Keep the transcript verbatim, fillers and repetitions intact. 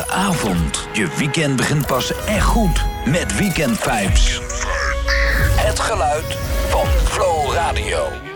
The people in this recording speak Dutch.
avond. Je weekend begint pas echt goed met Weekend Vibes. Het geluid van Flow Radio.